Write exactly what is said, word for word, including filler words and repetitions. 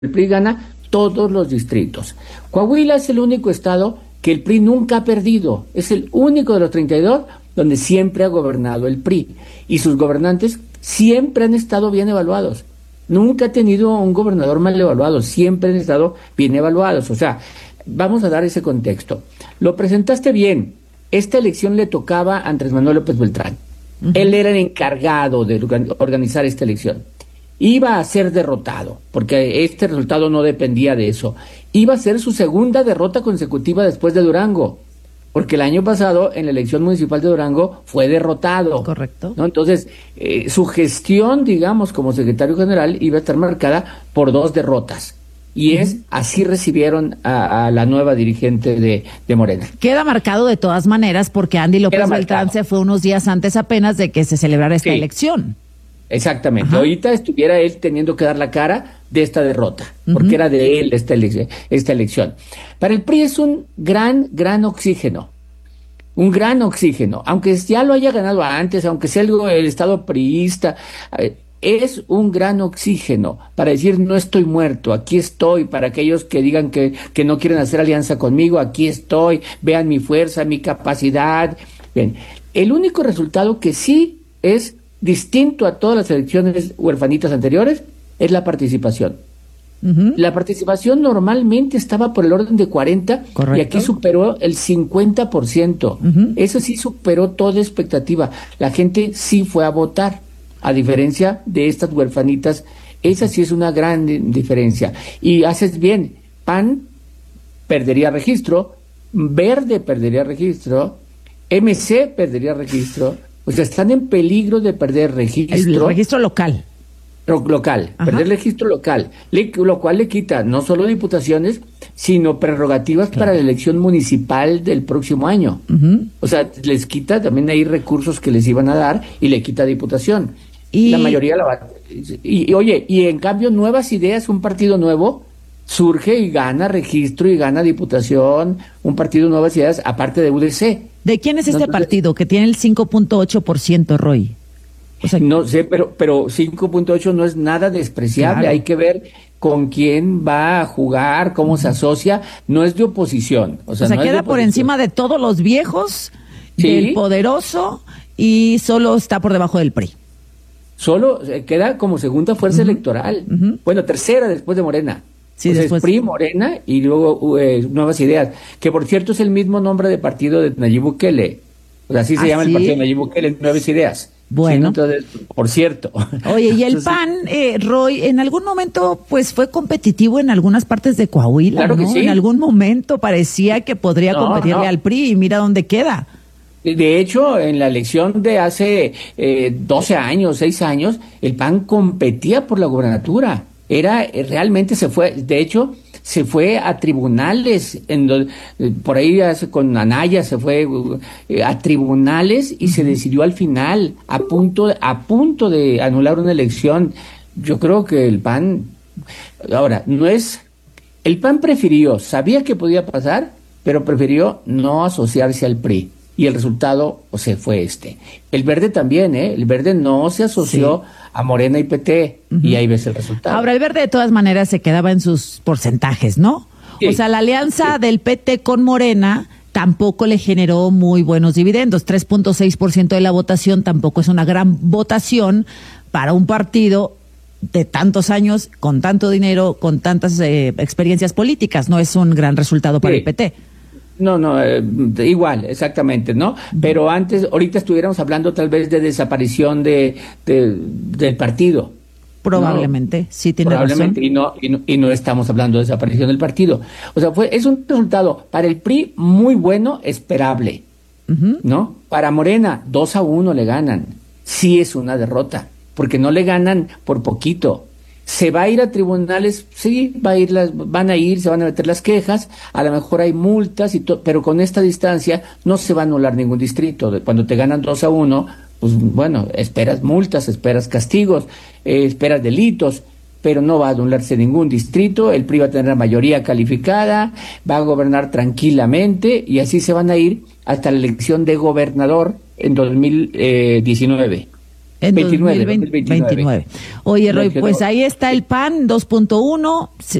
el P R I gana todos los distritos. Coahuila es el único estado que el P R I nunca ha perdido. Es el único de los treinta y dos donde siempre ha gobernado el P R I. Y sus gobernantes siempre han estado bien evaluados. Nunca ha tenido un gobernador mal evaluado. Siempre han estado bien evaluados. O sea, vamos a dar ese contexto. Lo presentaste bien. Esta elección le tocaba a Andrés Manuel López Beltrán. Uh-huh. Él era el encargado de organizar esta elección. Iba a ser derrotado, porque este resultado no dependía de eso. Iba a ser su segunda derrota consecutiva después de Durango, porque el año pasado en la elección municipal de Durango fue derrotado. Correcto. ¿No? Entonces, eh, su gestión, digamos, como secretario general iba a estar marcada por dos derrotas. Y es, así recibieron a, a la nueva dirigente de, de Morena. Queda marcado de todas maneras porque Andy López Queda Beltrán marcado. se fue unos días antes apenas de que se celebrara esta Sí. elección. Exactamente. Ajá. Ahorita estuviera él teniendo que dar la cara de esta derrota, Uh-huh. porque era de él esta, ele- esta elección. Para el P R I es un gran, gran oxígeno. Un gran oxígeno. Aunque ya lo haya ganado antes, aunque sea el, el estado priista, eh, es un gran oxígeno para decir no estoy muerto, aquí estoy, para aquellos que digan que, que no quieren hacer alianza conmigo, aquí estoy, vean mi fuerza, mi capacidad. Bien, el único resultado que sí es distinto a todas las elecciones huerfanitas anteriores es la participación. Uh-huh. La participación normalmente estaba por el orden de cuarenta. Correcto. Y aquí superó el cincuenta por ciento. Uh-huh. Eso sí superó toda expectativa. La gente sí fue a votar, a diferencia de estas huerfanitas. Esa sí es una gran diferencia. Y haces bien, P A N perdería registro, Verde perdería registro, M C perdería registro. O sea, están en peligro de perder registro. El registro local. Lo- local, Ajá. perder registro local, le- lo cual le quita no solo diputaciones, sino prerrogativas Claro. para la elección municipal del próximo año. Uh-huh. O sea, les quita también ahí recursos que les iban a dar y le quita diputación. Y- La mayoría la va. Y, y oye, y en cambio Nuevas Ideas, un partido nuevo, surge y gana registro y gana diputación, un partido Nuevas Ideas, aparte de U D C. ¿De quién es este Entonces- partido que tiene el cinco punto ocho por ciento, Roy? O sea, No sé, pero pero cinco punto ocho no es nada despreciable. Claro. Hay que ver con quién va a jugar, cómo se asocia. No es de oposición. O sea, o sea, no es de queda por oposición. encima de todos los viejos, Sí. del poderoso, y solo está por debajo del P R I. Solo eh, queda como segunda fuerza electoral. Ujú. Bueno, tercera después de Morena. Sí, O sea, después. es P R I, Morena y luego eh, Nuevas Ideas. Que por cierto es el mismo nombre de partido de Nayib Bukele. O sea, así se ¿Ah, llama sí? el partido de Nayib Bukele, Nuevas Ideas. Bueno. Sí, ¿no? Entonces, por cierto. Oye, y el Entonces, P A N, eh, Roy, en algún momento pues fue competitivo en algunas partes de Coahuila, Claro que ¿no? sí. En algún momento parecía que podría No, competirle no. al P R I y mira dónde queda. De hecho, en la elección de hace eh, doce años, seis años, el P A N competía por la gubernatura. Era, eh, realmente se fue, de hecho, se fue a tribunales, en do- eh, por ahí hace- con Anaya se fue eh, a tribunales y se decidió al final, a punto, a punto de anular una elección. Yo creo que el P A N, ahora, no es, el P A N prefirió, sabía que podía pasar, pero prefirió no asociarse al P R I. Y el resultado, o sea, fue este. El Verde también, ¿eh? El Verde no se asoció Sí. a Morena y P T, Ujú. y ahí ves el resultado. Ahora, el Verde de todas maneras se quedaba en sus porcentajes, ¿no? Sí. O sea, la alianza Sí. del P T con Morena tampoco le generó muy buenos dividendos. tres punto seis por ciento de la votación tampoco es una gran votación para un partido de tantos años, con tanto dinero, con tantas eh, experiencias políticas. No es un gran resultado para Sí. el P T. No, no, eh, igual, exactamente, ¿no? Pero antes, ahorita estuviéramos hablando tal vez de desaparición de, de- del partido. Probablemente, sí tiene Probablemente, razón. y no, y no, y no estamos hablando de desaparición del partido. O sea, fue, es un resultado para el P R I muy bueno, esperable, Ujú. ¿no? Para Morena, dos a uno le ganan. Sí es una derrota, porque no le ganan por poquito. ¿Se va a ir a tribunales? Sí, va a ir las, van a ir, se van a meter las quejas, a lo mejor hay multas, y to- pero con esta distancia no se va a anular ningún distrito. De- Cuando te ganan dos a uno, pues bueno, esperas multas, esperas castigos, eh, esperas delitos, pero no va a anularse ningún distrito, el P R I va a tener la mayoría calificada, va a gobernar tranquilamente, y así se van a ir hasta la elección de gobernador en dos mil diecinueve. En veintinueve, dos mil veintinueve. Oye, Roy, pues ahí está el P A N dos punto uno,